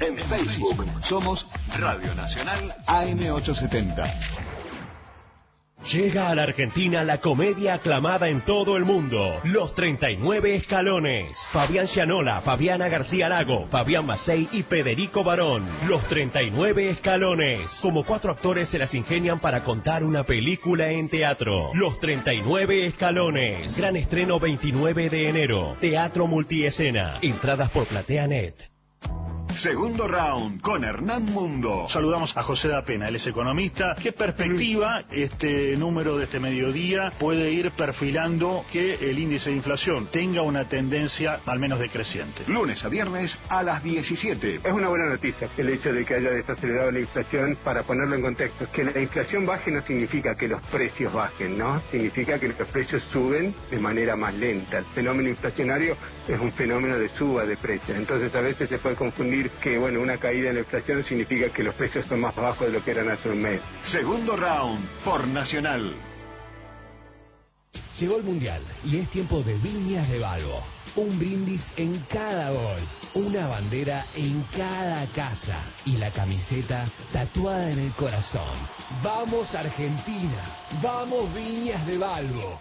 En Facebook somos Radio Nacional AM870. Llega a la Argentina la comedia aclamada en todo el mundo, Los 39 Escalones. Fabián Gianola, Fabiana García Lago, Fabián Macei y Federico Barón. Los 39 Escalones. Como 4 actores se las ingenian para contar una película en teatro. Los 39 Escalones. Gran estreno 29 de enero. Teatro multiescena. Entradas por PlateaNet. Segundo round con Hernán Mundo. Saludamos a José da Pena, él es economista. ¿Qué perspectiva este número de este mediodía puede ir perfilando que el índice de inflación tenga una tendencia al menos decreciente? Lunes a viernes a las 17. Es una buena noticia el hecho de que haya desacelerado la inflación. Para ponerlo en contexto, que la inflación baje no significa que los precios bajen, ¿no? Significa que los precios suben de manera más lenta. El fenómeno inflacionario es un fenómeno de suba de precios. Entonces a veces se puede confundir que una caída en la inflación significa que los precios son más bajos de lo que eran hace un mes. Segundo round por Nacional. Llegó el Mundial y es tiempo de Viñas de Balbo. Un brindis en cada gol, una bandera en cada casa y la camiseta tatuada en el corazón. ¡Vamos Argentina! ¡Vamos Viñas de Balbo!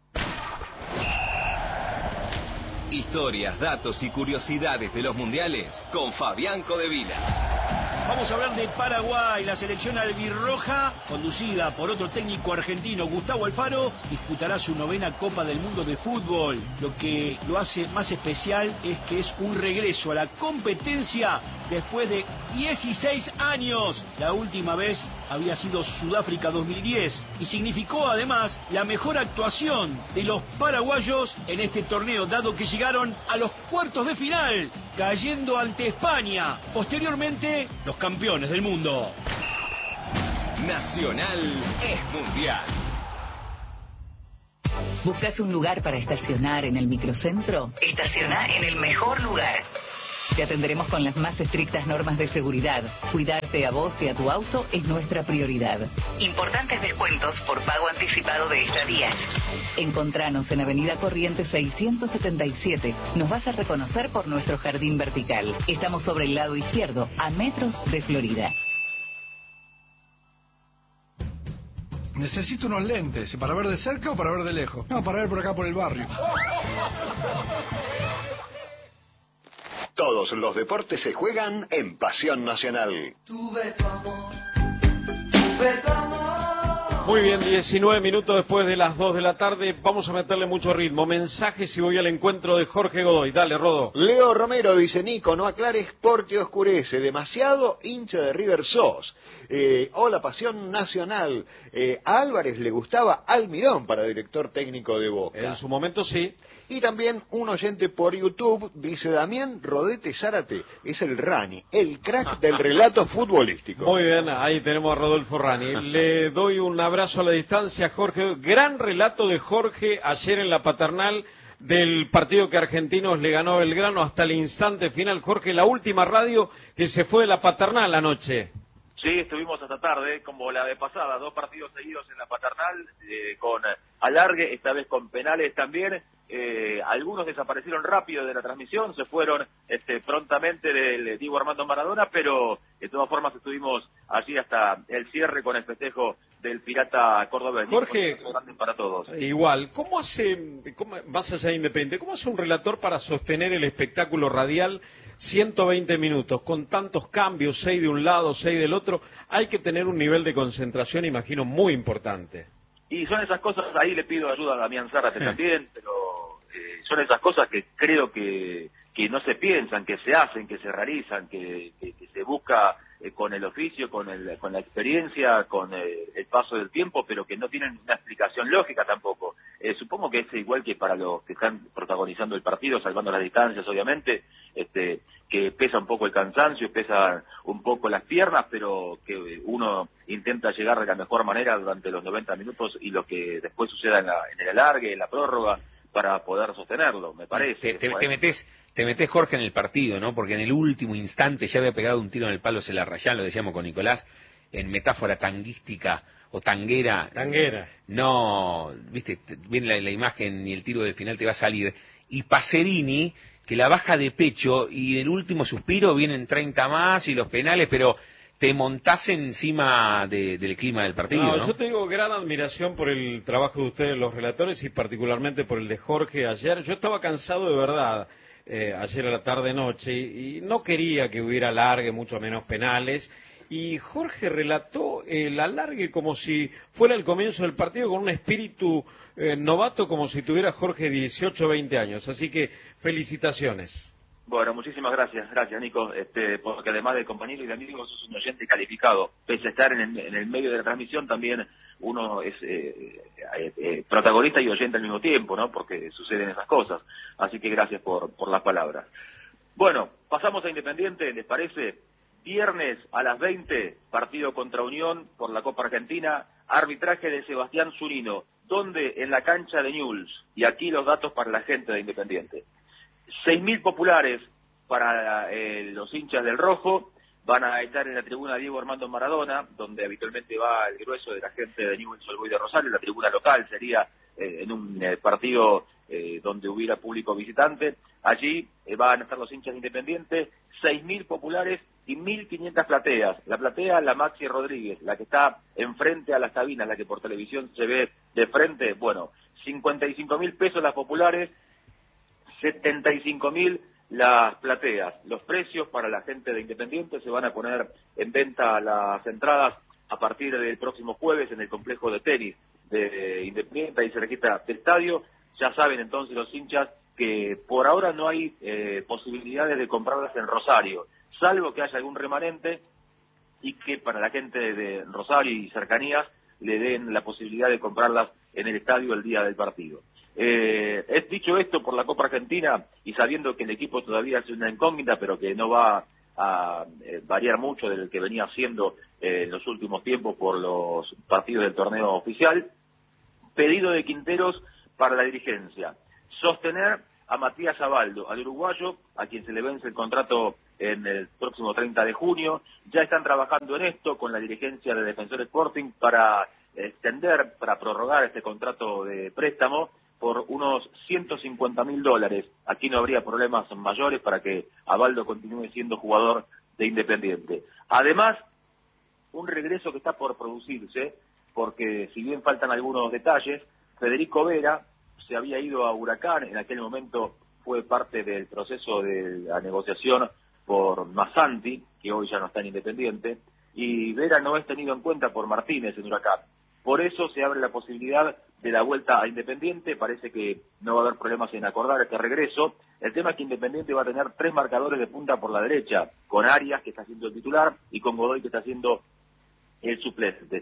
Historias, datos y curiosidades de los mundiales con Fabián Codevila. Vamos a hablar de Paraguay. La selección albirroja, conducida por otro técnico argentino, Gustavo Alfaro, disputará su 9ª Copa del Mundo de Fútbol. Lo que lo hace más especial es que es un regreso a la competencia después de 16 años. La última vez había sido Sudáfrica 2010 y significó además la mejor actuación de los paraguayos en este torneo, dado que llegaron a los cuartos de final, cayendo ante España. Posteriormente, los campeones del mundo. Nacional es mundial. ¿Buscas un lugar para estacionar en el microcentro? Estaciona en el mejor lugar. Te atenderemos con las más estrictas normas de seguridad. Cuidarte a vos y a tu auto es nuestra prioridad. Importantes descuentos por pago anticipado de estadías. Encontranos en Avenida Corrientes 677. Nos vas a reconocer por nuestro jardín vertical. Estamos sobre el lado izquierdo, a metros de Florida. Necesito unos lentes, ¿para ver de cerca o para ver de lejos? No, para ver por acá por el barrio. Todos los deportes se juegan en Pasión Nacional. Tuve tu amor, tuve tu amor. Muy bien, 19 minutos después de las 2 de la tarde, vamos a meterle mucho ritmo. Mensajes y voy al encuentro de Jorge Godoy. Dale, Rodo. Leo Romero dice: Nico, no aclares porque oscurece. Demasiado hincha de River sos. Hola, Pasión Nacional. A Álvarez le gustaba Almirón para director técnico de Boca. En su momento sí. Y también un oyente por YouTube dice: Damián Rodete Zárate es el Rani, el crack del relato futbolístico. Muy bien, ahí tenemos a Rodolfo Rani. Le doy un abrazo a la distancia, Jorge. Gran relato de Jorge ayer en la Paternal del partido que Argentinos le ganó a Belgrano hasta el instante final. Jorge, la última radio que se fue de la Paternal anoche. Sí, estuvimos hasta tarde, como la de pasada, 2 partidos seguidos en la Paternal, con alargue, esta vez con penales también. Algunos desaparecieron rápido de la transmisión, se fueron prontamente del Diego Armando Maradona, pero de todas formas estuvimos allí hasta el cierre con el festejo del Pirata Córdoba. Jorge, para todos. Igual, más allá de Independiente, ¿cómo hace un relator para sostener el espectáculo radial 120 minutos, con tantos cambios, 6 de un lado, 6 del otro? Hay que tener un nivel de concentración, imagino, muy importante. Y son esas cosas, ahí le pido ayuda a Damián Zárate también, pero son esas cosas que creo que no se piensan, que se hacen, que se realizan, que se busca con el oficio, con la experiencia, con el paso del tiempo, pero que no tienen una explicación lógica tampoco. Supongo que es igual que para los que están protagonizando el partido, salvando las distancias, obviamente, que pesa un poco el cansancio, pesa un poco las piernas, pero que uno intenta llegar de la mejor manera durante los 90 minutos y lo que después suceda en el alargue, en la prórroga, para poder sostenerlo, me parece. Te metés, Jorge, en el partido, ¿no? Porque en el último instante ya había pegado un tiro en el palo Celarrayán, lo decíamos con Nicolás, en metáfora tanguística o tanguera. No, viste, viene la imagen y el tiro del final te va a salir. Y Pacerini, que la baja de pecho y el último suspiro vienen 30 más y los penales, pero te montás encima del clima del partido, ¿no? Yo te digo gran admiración por el trabajo de ustedes, los relatores, y particularmente por el de Jorge ayer. Yo estaba cansado de verdad ayer a la tarde-noche y no quería que hubiera alargue, mucho menos penales. Y Jorge relató el alargue como si fuera el comienzo del partido, con un espíritu novato, como si tuviera Jorge 18 o 20 años. Así que felicitaciones. Bueno, muchísimas gracias, Nico, porque además de compañero y de amigo, sos un oyente calificado. Pese a estar en el medio de la transmisión, también uno es protagonista y oyente al mismo tiempo, ¿no? Porque suceden esas cosas. Así que gracias por las palabras. Bueno, pasamos a Independiente, ¿les parece? Viernes a las 20, partido contra Unión por la Copa Argentina, arbitraje de Sebastián Zurino. ¿Dónde? En la cancha de Newell's. Y aquí los datos para la gente de Independiente. 6.000 populares para los hinchas del Rojo, van a estar en la tribuna Diego Armando Maradona, donde habitualmente va el grueso de la gente de Newell's Old Boys de Rosario. La tribuna local sería en un partido donde hubiera público visitante. Allí van a estar los hinchas de Independiente, 6.000 populares y 1.500 plateas. La platea, la Maxi Rodríguez, la que está enfrente a las cabinas, la que por televisión se ve de frente, bueno, 55.000 pesos las populares, 75.000 las plateas. Los precios para la gente de Independiente: se van a poner en venta las entradas a partir del próximo jueves en el complejo de tenis de Independiente, ahí cerquita del estadio. Ya saben entonces los hinchas que por ahora no hay posibilidades de comprarlas en Rosario, salvo que haya algún remanente y que para la gente de Rosario y cercanías le den la posibilidad de comprarlas en el estadio el día del partido. Dicho esto, por la Copa Argentina, y sabiendo que el equipo todavía es una incógnita, pero que no va a variar mucho del que venía haciendo en los últimos tiempos por los partidos del torneo oficial, pedido de Quinteros para la dirigencia: sostener a Matías Abaldo, al uruguayo, a quien se le vence el contrato en el próximo 30 de junio. Ya están trabajando en esto con la dirigencia de Defensor Sporting para extender, para prorrogar este contrato de préstamo por unos $150.000. Aquí no habría problemas mayores para que Abaldo continúe siendo jugador de Independiente. Además, un regreso que está por producirse, porque si bien faltan algunos detalles, Federico Vera se había ido a Huracán, en aquel momento fue parte del proceso de la negociación por Massanti, que hoy ya no está en Independiente, y Vera no es tenido en cuenta por Martínez en Huracán. Por eso se abre la posibilidad de la vuelta a Independiente. Parece que no va a haber problemas en acordar este regreso. El tema es que Independiente va a tener 3 marcadores de punta por la derecha, con Arias, que está siendo el titular, y con Godoy, que está siendo el suplente.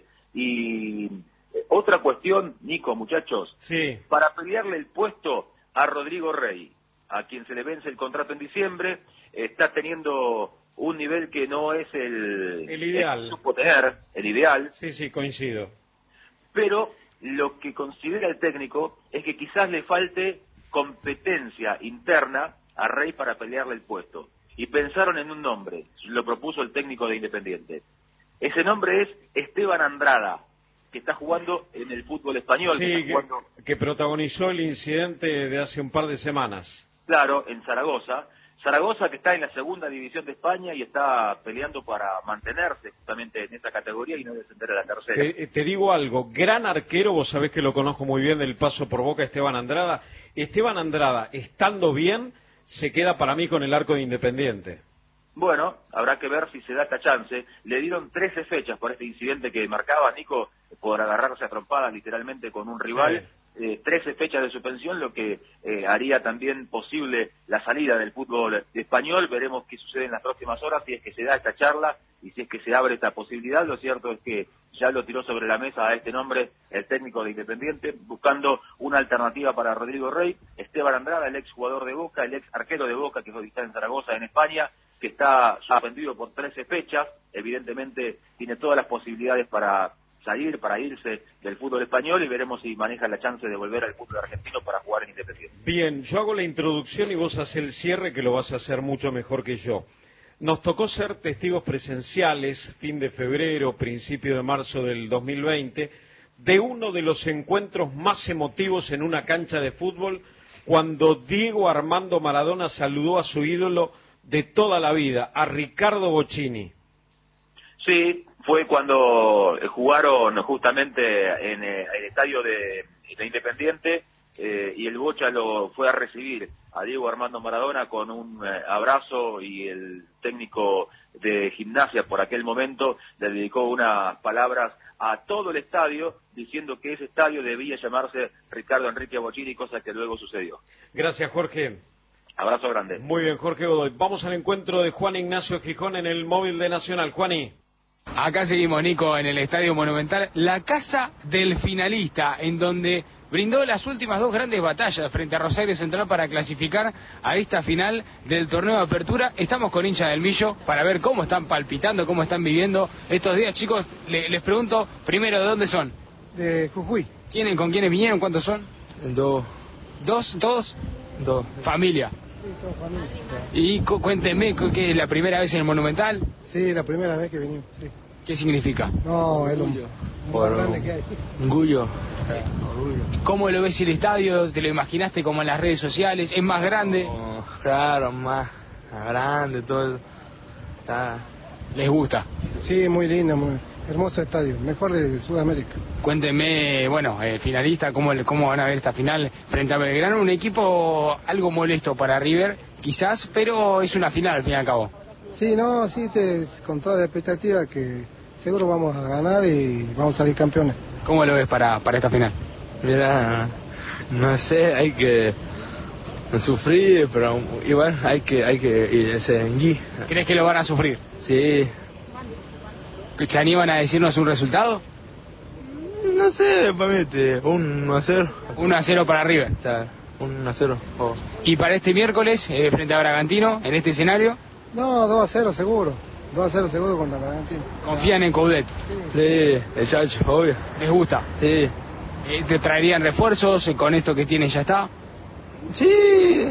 Y otra cuestión, Nico, muchachos, sí, para pelearle el puesto a Rodrigo Rey, a quien se le vence el contrato en diciembre, está teniendo un nivel que no es el ideal. Supo tener, el ideal. Sí, coincido. Pero lo que considera el técnico es que quizás le falte competencia interna a Rey para pelearle el puesto. Y pensaron en un nombre, lo propuso el técnico de Independiente. Ese nombre es Esteban Andrada, que está jugando en el fútbol español. Sí, que protagonizó el incidente de hace un par de semanas. Claro, en Zaragoza. Zaragoza, que está en la segunda división de España y está peleando para mantenerse justamente en esa categoría y no descender a la tercera. Te digo algo, gran arquero, vos sabés que lo conozco muy bien del paso por Boca, Esteban Andrada. Esteban Andrada, estando bien, se queda para mí con el arco de Independiente. Bueno, habrá que ver si se da esta chance. Le dieron 13 fechas por este incidente que marcaba, Nico, por agarrarse a trompadas literalmente con un rival. Sí. 13 fechas de suspensión, lo que haría también posible la salida del fútbol español. Veremos qué sucede en las próximas horas, si es que se da esta charla y si es que se abre esta posibilidad. Lo cierto es que ya lo tiró sobre la mesa a este nombre el técnico de Independiente, buscando una alternativa para Rodrigo Rey. Esteban Andrada, el ex jugador de Boca, el ex arquero de Boca, que hoy está en Zaragoza, en España, que está suspendido por 13 fechas, evidentemente tiene todas las posibilidades para salir, para irse del fútbol español, y veremos si maneja la chance de volver al fútbol argentino para jugar en Independiente. Bien, yo hago la introducción y vos haces el cierre, que lo vas a hacer mucho mejor que yo. Nos tocó ser testigos presenciales, fin de febrero, principio de marzo del 2020, de uno de los encuentros más emotivos en una cancha de fútbol cuando Diego Armando Maradona saludó a su ídolo de toda la vida, a Ricardo Bocchini. Sí, fue cuando jugaron justamente en el estadio de Independiente, y el Bocha lo fue a recibir a Diego Armando Maradona con un abrazo, y el técnico de Gimnasia por aquel momento le dedicó unas palabras a todo el estadio, diciendo que ese estadio debía llamarse Ricardo Enrique Bocchini, cosa que luego sucedió. Gracias, Jorge. Abrazo grande. Muy bien, Jorge Godoy. Vamos al encuentro de Juan Ignacio Gijón en el móvil de Nacional. Juani. Acá seguimos, Nico, en el Estadio Monumental, la casa del finalista, en donde brindó las últimas 2 grandes batallas frente a Rosario Central para clasificar a esta final del torneo de apertura. Estamos con hinchas del Millo para ver cómo están palpitando, cómo están viviendo estos días. Chicos, les pregunto primero, ¿de dónde son? De Jujuy. ¿Con quiénes vinieron? ¿Cuántos son? 2. ¿2? ¿Todos? 2. ¿Familia? Sí, toda familia. Y cuéntenme, ¿qué es la primera vez en el Monumental? Sí, la primera vez que vinimos, sí. ¿Qué significa? No, es lo más grande que hay. Orgullo. ¿Cómo lo ves el estadio? ¿Te lo imaginaste como en las redes sociales? ¿Es más grande? Oh, claro, más grande, todo. ¿Les gusta? Sí, muy lindo, muy hermoso estadio, mejor de Sudamérica. Cuéntenme, bueno, finalista, ¿cómo van a ver esta final frente a Belgrano? Un equipo algo molesto para River, quizás, pero es una final al fin y al cabo. Sí, no, sí, con toda la expectativa que seguro vamos a ganar y vamos a salir campeones. ¿Cómo lo ves para esta final? Mira, no sé, hay que sufrir, pero igual hay que seguir. ¿Crees que lo van a sufrir? Sí. ¿Se animan a decirnos un resultado? No sé, para mí 1-0. 1-0 para River. 1-0. Oh. ¿Y para este miércoles, frente a Bragantino, en este escenario? No, 2-0 seguro. 2-0 seguro contra Bragantino. ¿Confían en Coudet? Sí, el Chacho, obvio. ¿Les gusta? Sí. ¿Te traerían refuerzos? ¿Con esto que tienen ya está? Sí.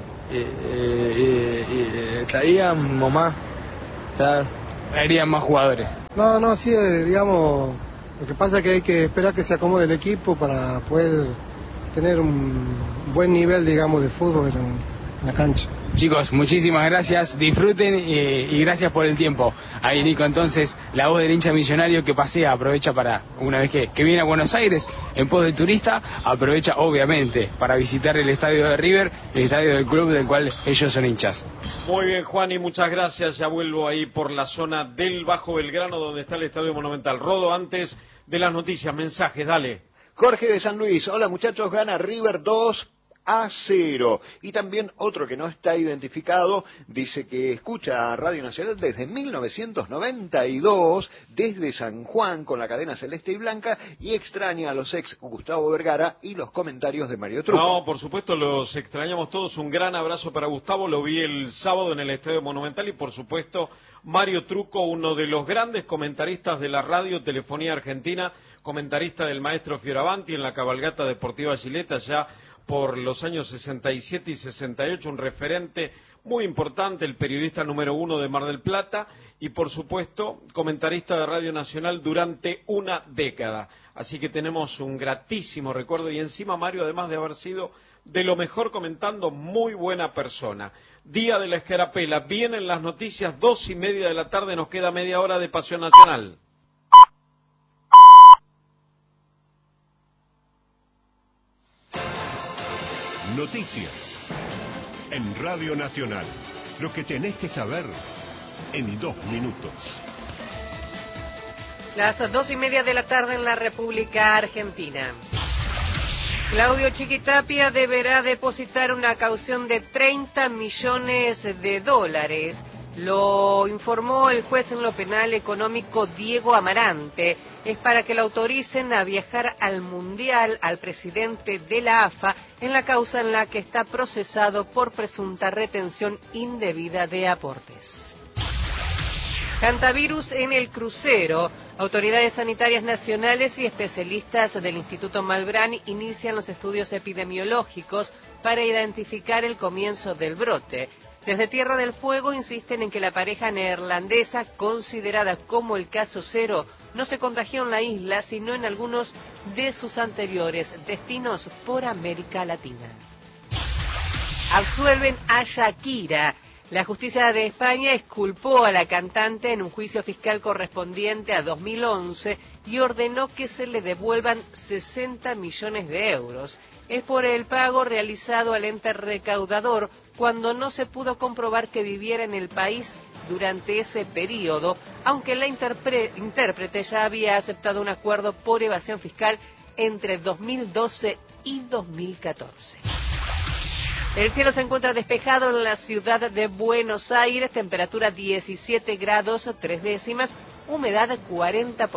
Traíamos más. Claro. Traerían más jugadores. No, sí, digamos, lo que pasa es que hay que esperar que se acomode el equipo para poder tener un buen nivel, digamos, de fútbol en la cancha. Chicos, muchísimas gracias, disfruten y gracias por el tiempo. Ahí Nico, entonces, la voz del hincha millonario que pasea, aprovecha para, una vez que viene a Buenos Aires en pos del turista, aprovecha obviamente para visitar el estadio de River, el estadio del club del cual ellos son hinchas. Muy bien, Juan, y muchas gracias. Ya vuelvo ahí por la zona del Bajo Belgrano, donde está el Estadio Monumental. Rodo, antes de las noticias, mensajes, dale. Jorge de San Luis, hola muchachos, gana River 2-0. Y también otro que no está identificado dice que escucha a Radio Nacional desde 1992, desde San Juan con la cadena celeste y blanca, y extraña a los ex Gustavo Vergara y los comentarios de Mario Trucco. No, por supuesto, los extrañamos todos. Un gran abrazo para Gustavo, lo vi el sábado en el Estadio Monumental, y por supuesto Mario Trucco, uno de los grandes comentaristas de la radio Telefonía Argentina, comentarista del maestro Fioravanti en la cabalgata deportiva Gileta ya por los años 67 y 68, un referente muy importante, el periodista número 1 de Mar del Plata, y por supuesto comentarista de Radio Nacional durante una década. Así que tenemos un gratísimo recuerdo, y encima Mario, además de haber sido de lo mejor comentando, muy buena persona. Día de la Escarapela, vienen las noticias, 2:30 de la tarde, nos queda media hora de Pasión Nacional. Noticias en Radio Nacional. Lo que tenés que saber en 2 minutos. Las 2:30 de la tarde en la República Argentina. Claudio Chiquitapia deberá depositar una caución de $30 millones. Lo informó el juez en lo penal económico Diego Amarante. Es para que lo autoricen a viajar al Mundial al presidente de la AFA en la causa en la que está procesado por presunta retención indebida de aportes. Hantavirus en el crucero. Autoridades sanitarias nacionales y especialistas del Instituto Malbrán inician los estudios epidemiológicos para identificar el comienzo del brote. Desde Tierra del Fuego insisten en que la pareja neerlandesa, considerada como el caso cero, no se contagió en la isla, sino en algunos de sus anteriores destinos por América Latina. Absuelven a Shakira. La justicia de España exculpó a la cantante en un juicio fiscal correspondiente a 2011 y ordenó que se le devuelvan 60 millones de euros. Es por el pago realizado al ente recaudador cuando no se pudo comprobar que viviera en el país durante ese periodo, aunque la intérprete ya había aceptado un acuerdo por evasión fiscal entre 2012 y 2014. El cielo se encuentra despejado en la ciudad de Buenos Aires, temperatura 17 grados 3 décimas, humedad 40%.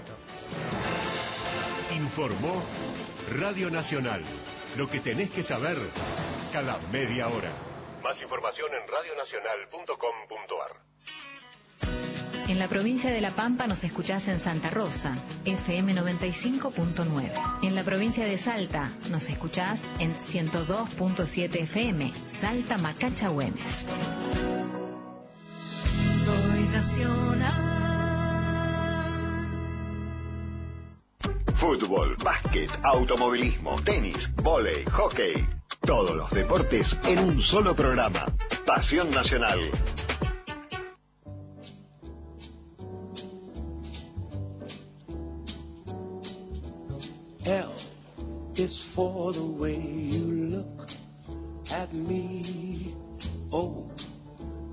Informó Radio Nacional. Lo que tenés que saber cada media hora. Más información en radionacional.com.ar. En la provincia de La Pampa nos escuchás en Santa Rosa, FM 95.9. En la provincia de Salta nos escuchás en 102.7 FM, Salta Macacha Güemes. Soy nacional. Fútbol, básquet, automovilismo, tenis, vóley, hockey. Todos los deportes en un solo programa. Pasión Nacional. L is for the way you look at me. O